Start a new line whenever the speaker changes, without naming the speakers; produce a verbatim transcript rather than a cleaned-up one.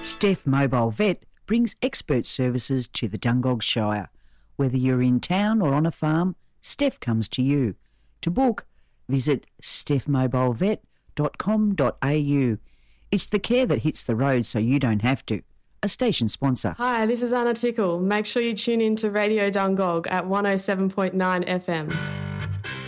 Steph Mobile Vet brings expert services to the Dungog Shire. Whether you're in town or on a farm, Steph comes to you. To book, visit steph mobile vet dot com dot a u. It's the care that hits the road so you don't have to. A station sponsor.
Hi, this is Anna Tickle. Make sure you tune in to Radio Dungog at one oh seven point nine F M.